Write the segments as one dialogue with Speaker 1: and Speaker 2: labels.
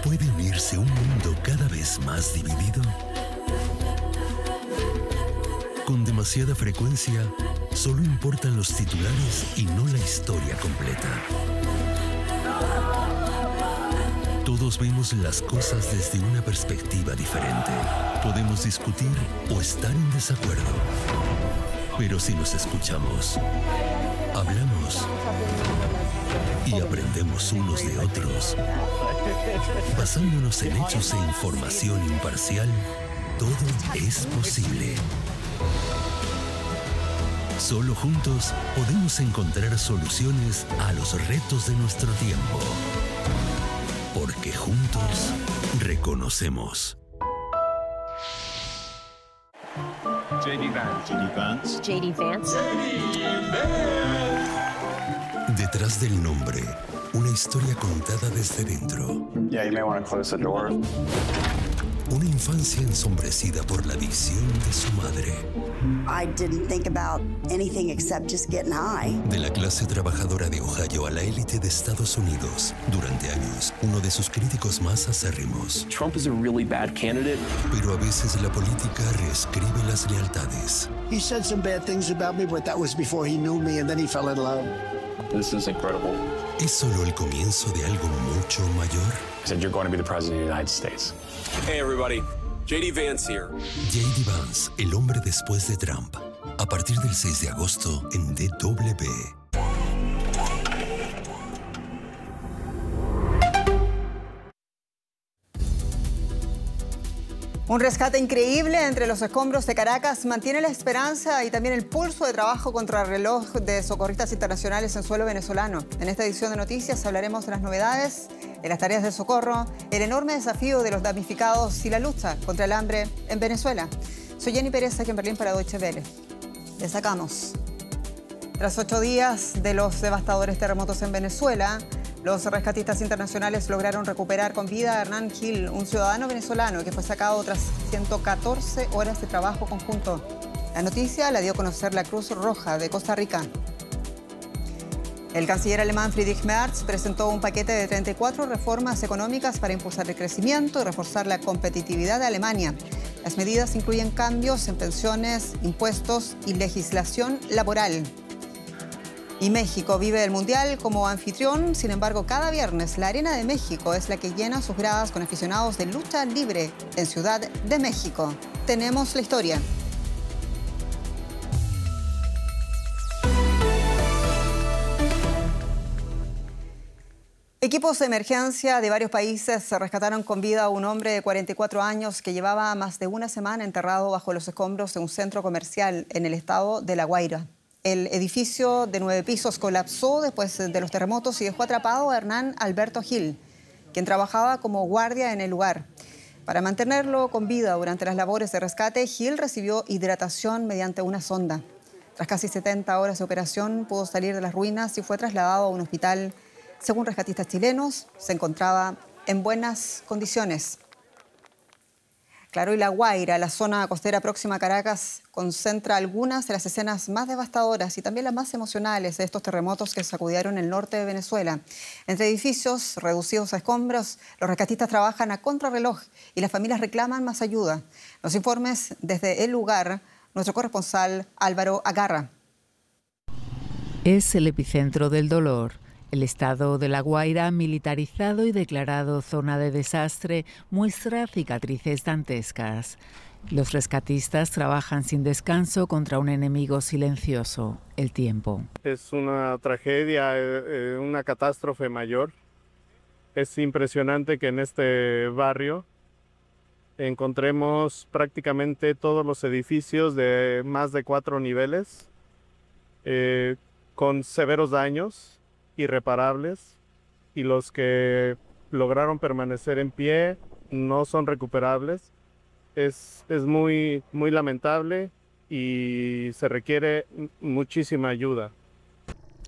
Speaker 1: ¿Puede unirse un mundo cada vez más dividido? Con demasiada frecuencia, solo importan los titulares y no la historia completa. Todos vemos las cosas desde una perspectiva diferente. Podemos discutir o estar en desacuerdo. Pero si nos escuchamos, hablamos y aprendemos unos de otros, basándonos en hechos e información imparcial, todo es posible. Solo juntos podemos encontrar soluciones a los retos de nuestro tiempo. Porque juntos reconocemos.
Speaker 2: JD Vance.
Speaker 3: JD Vance.
Speaker 4: JD Vance.
Speaker 1: Detrás del nombre, una historia contada desde dentro.
Speaker 2: Yeah, you may want to close the door.
Speaker 1: Una infancia ensombrecida por la adicción de su madre.
Speaker 5: I didn't think about anything except just getting high.
Speaker 1: De la clase trabajadora de Ohio a la élite de Estados Unidos, durante años, uno de sus críticos más acérrimos.
Speaker 6: Trump is a really bad candidate.
Speaker 1: Pero a veces la política reescribe las lealtades.
Speaker 7: He said some bad things about me, but that was before he knew me, and then he fell in love.
Speaker 6: This is incredible.
Speaker 1: ¿Es solo el comienzo de algo mucho mayor?
Speaker 2: He said you're going to be the president of the United States.
Speaker 8: Hey everybody, JD Vance here.
Speaker 1: JD Vance, el hombre después de Trump. A partir del 6 de agosto en DW.
Speaker 9: Un rescate increíble entre los escombros de Caracas mantiene la esperanza y también el pulso de trabajo contrarreloj de socorristas internacionales en suelo venezolano. En esta edición de noticias hablaremos de las novedades, de las tareas de socorro, el enorme desafío de los damnificados y la lucha contra el hambre en Venezuela. Soy Jenny Pérez, aquí en Berlín para Deutsche Welle. Destacamos. Tras 8 días de los devastadores terremotos en Venezuela, los rescatistas internacionales lograron recuperar con vida a Hernán Gil, un ciudadano venezolano que fue sacado tras 114 horas de trabajo conjunto. La noticia la dio a conocer la Cruz Roja de Costa Rica. El canciller alemán Friedrich Merz presentó un paquete de 34 reformas económicas para impulsar el crecimiento y reforzar la competitividad de Alemania. Las medidas incluyen cambios en pensiones, impuestos y legislación laboral. Y México vive el Mundial como anfitrión. Sin embargo, cada viernes la Arena de México es la que llena sus gradas con aficionados de lucha libre en Ciudad de México. Tenemos la historia. Equipos de emergencia de varios países rescataron con vida a un hombre de 44 años que llevaba más de una semana enterrado bajo los escombros de un centro comercial en el estado de La Guaira. El edificio de 9 pisos colapsó después de los terremotos y dejó atrapado a Hernán Alberto Gil, quien trabajaba como guardia en el lugar. Para mantenerlo con vida durante las labores de rescate, Gil recibió hidratación mediante una sonda. Tras casi 70 horas de operación, pudo salir de las ruinas y fue trasladado a un hospital. Según rescatistas chilenos, se encontraba en buenas condiciones. Claro, y La Guaira, la zona costera próxima a Caracas, concentra algunas de las escenas más devastadoras y también las más emocionales de estos terremotos que sacudieron el norte de Venezuela. Entre edificios reducidos a escombros, los rescatistas trabajan a contrarreloj y las familias reclaman más ayuda. Los informes desde el lugar, nuestro corresponsal Álvaro Agarra.
Speaker 10: Es el epicentro del dolor. El estado de La Guaira, militarizado y declarado zona de desastre, muestra cicatrices dantescas. Los rescatistas trabajan sin descanso contra un enemigo silencioso, el tiempo.
Speaker 11: Es una tragedia, una catástrofe mayor. Es impresionante que en este barrio encontremos prácticamente todos los edificios de más de 4 niveles con severos daños irreparables, y los que lograron permanecer en pie no son recuperables. Es muy lamentable y se requiere muchísima ayuda.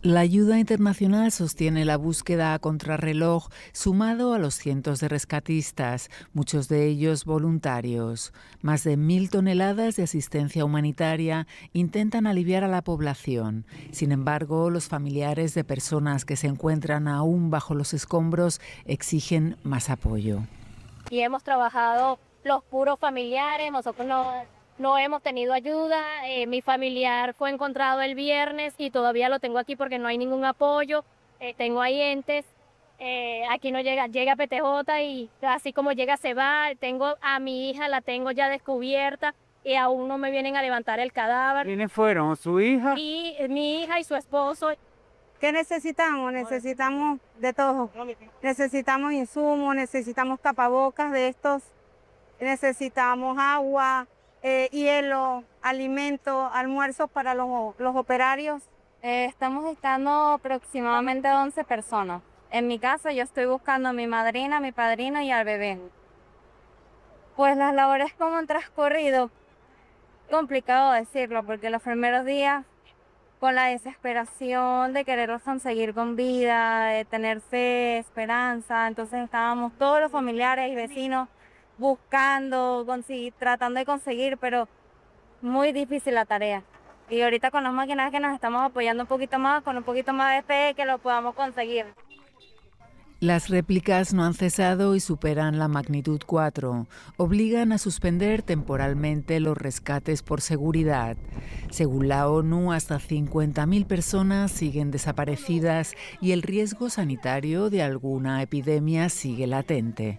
Speaker 10: La ayuda internacional sostiene la búsqueda a contrarreloj, sumado a los cientos de rescatistas, muchos de ellos voluntarios. Más de 1.000 toneladas de asistencia humanitaria intentan aliviar a la población. Sin embargo, los familiares de personas que se encuentran aún bajo los escombros exigen más apoyo.
Speaker 3: Y hemos trabajado los puros familiares, nosotros no hemos tenido ayuda. Mi familiar fue encontrado el viernes y todavía lo tengo aquí porque no hay ningún apoyo. Tengo ahí entes, aquí no llega PTJ y así como llega se va. Tengo a mi hija, la tengo ya descubierta y aún no me vienen a levantar el cadáver.
Speaker 4: ¿Quiénes fueron? ¿Su hija?
Speaker 3: Y mi hija y su esposo.
Speaker 12: ¿Qué necesitamos? Necesitamos de todo. Necesitamos insumos, necesitamos tapabocas de estos, necesitamos agua, hielo, alimento, almuerzos para los operarios.
Speaker 13: Estamos buscando aproximadamente 11 personas. En mi caso yo estoy buscando a mi madrina, a mi padrino y al bebé. Pues las labores como han transcurrido, complicado decirlo porque los primeros días con la desesperación de querer conseguir con vida, de tener fe, esperanza, entonces estábamos todos los familiares y vecinos buscando, tratando de conseguir, pero muy difícil la tarea. Y ahorita con las máquinas que nos estamos apoyando un poquito más, con un poquito más de fe que lo podamos conseguir.
Speaker 10: Las réplicas no han cesado y superan la magnitud 4. Obligan a suspender temporalmente los rescates por seguridad. Según la ONU, hasta 50.000 personas siguen desaparecidas y el riesgo sanitario de alguna epidemia sigue latente.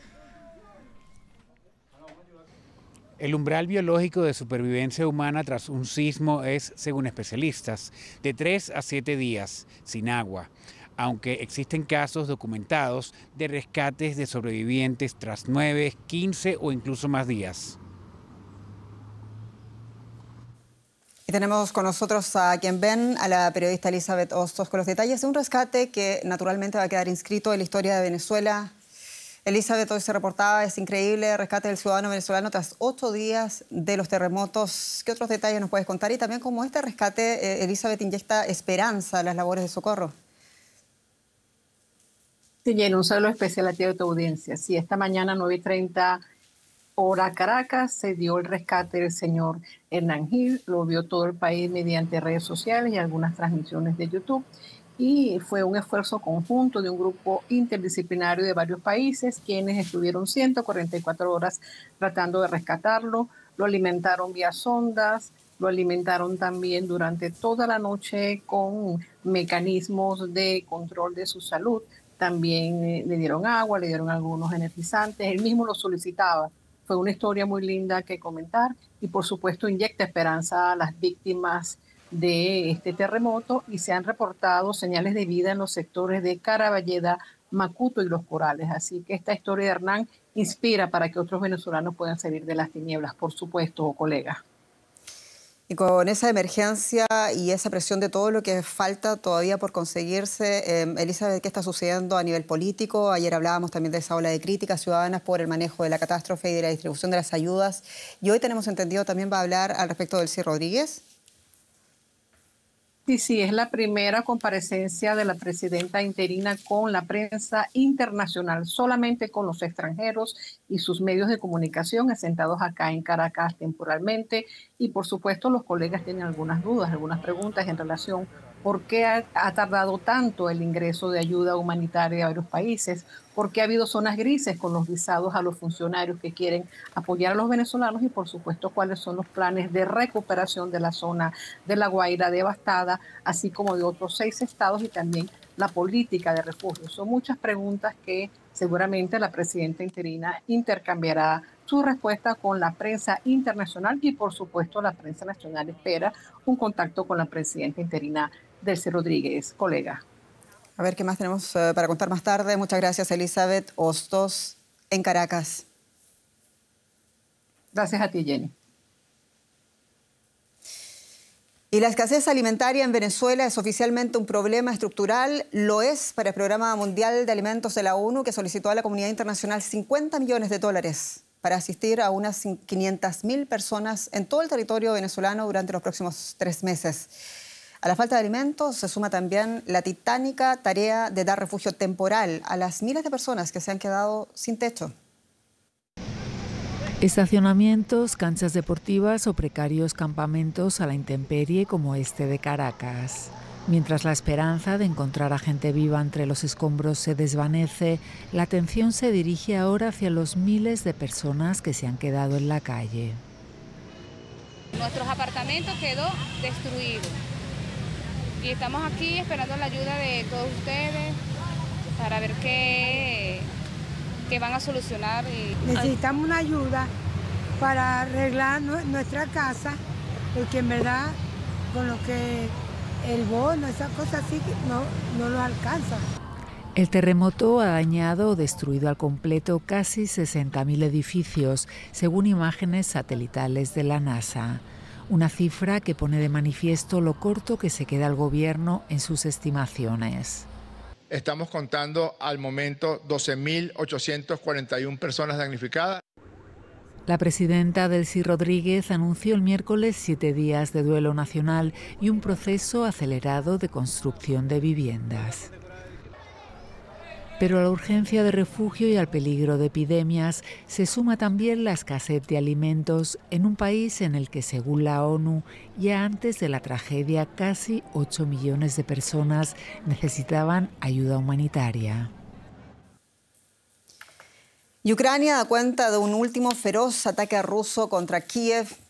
Speaker 4: El umbral biológico de supervivencia humana tras un sismo es, según especialistas, de 3 a 7 días, sin agua, aunque existen casos documentados de rescates de sobrevivientes tras 9, 15 o incluso más días.
Speaker 9: Y tenemos con nosotros a quien ven, a la periodista Elizabeth Hostos, con los detalles de un rescate que naturalmente va a quedar inscrito en la historia de Venezuela. Elizabeth, hoy se reportaba, es increíble, el rescate del ciudadano venezolano tras 8 días de los terremotos. ¿Qué otros detalles nos puedes contar? Y también cómo este rescate, Elizabeth, inyecta esperanza a las labores de socorro.
Speaker 14: Sí, Jenny, un saludo especial a ti y a tu audiencia. Sí, esta mañana 9:30 hora Caracas se dio el rescate del señor Hernán Gil. Lo vio todo el país mediante redes sociales y algunas transmisiones de YouTube. Y fue un esfuerzo conjunto de un grupo interdisciplinario de varios países, quienes estuvieron 144 horas tratando de rescatarlo. Lo alimentaron vía sondas, lo alimentaron también durante toda la noche con mecanismos de control de su salud. También le dieron agua, le dieron algunos energizantes, él mismo lo solicitaba. Fue una historia muy linda que comentar y por supuesto inyecta esperanza a las víctimas de este terremoto y se han reportado señales de vida en los sectores de Caraballeda, Macuto y Los Corales. Así que esta historia de Hernán inspira para que otros venezolanos puedan salir de las tinieblas, por supuesto, colegas.
Speaker 9: Y con esa emergencia y esa presión de todo lo que falta todavía por conseguirse, Elizabeth, ¿qué está sucediendo a nivel político? Ayer hablábamos también de esa ola de críticas ciudadanas por el manejo de la catástrofe y de la distribución de las ayudas. Y hoy tenemos entendido también va a hablar al respecto del Delcy Rodríguez.
Speaker 14: Sí, es la primera comparecencia de la presidenta interina con la prensa internacional, solamente con los extranjeros y sus medios de comunicación asentados acá en Caracas temporalmente. Y por supuesto los colegas tienen algunas dudas, algunas preguntas en relación por qué ha tardado tanto el ingreso de ayuda humanitaria a varios países, por qué ha habido zonas grises con los visados a los funcionarios que quieren apoyar a los venezolanos y por supuesto cuáles son los planes de recuperación de la zona de La Guaira devastada, así como de otros 6 estados y también la política de refugio. Son muchas preguntas que seguramente la presidenta interina intercambiará su respuesta con la prensa internacional y por supuesto la prensa nacional espera un contacto con la presidenta interina Delcy Rodríguez, colega.
Speaker 9: A ver qué más tenemos para contar más tarde. Muchas gracias, Elizabeth Hostos, en Caracas.
Speaker 14: Gracias a ti, Jenny.
Speaker 9: Y la escasez alimentaria en Venezuela es oficialmente un problema estructural. Lo es para el Programa Mundial de Alimentos de la ONU, que solicitó a la comunidad internacional $50 millones para asistir a unas 500.000 personas en todo el territorio venezolano durante los próximos 3 meses. A la falta de alimentos se suma también la titánica tarea de dar refugio temporal a las miles de personas que se han quedado sin techo.
Speaker 10: Estacionamientos, canchas deportivas o precarios campamentos a la intemperie como este de Caracas. Mientras la esperanza de encontrar a gente viva entre los escombros se desvanece, la atención se dirige ahora hacia los miles de personas que se han quedado en la calle.
Speaker 15: Nuestros apartamentos quedó destruidos y estamos aquí esperando la ayuda de todos ustedes para ver qué van a solucionar.
Speaker 16: Necesitamos una ayuda para arreglar nuestra casa, porque en verdad con lo que el bono, esas cosas así, no lo alcanza.
Speaker 10: El terremoto ha dañado o destruido al completo casi 60.000 edificios, según imágenes satelitales de la NASA. Una cifra que pone de manifiesto lo corto que se queda el gobierno en sus estimaciones.
Speaker 17: Estamos contando al momento 12.841 personas damnificadas.
Speaker 10: La presidenta Delcy Rodríguez anunció el miércoles 7 días de duelo nacional y un proceso acelerado de construcción de viviendas. Pero a la urgencia de refugio y al peligro de epidemias se suma también la escasez de alimentos en un país en el que, según la ONU, ya antes de la tragedia casi 8 millones de personas necesitaban ayuda humanitaria.
Speaker 9: Y Ucrania da cuenta de un último feroz ataque ruso contra Kiev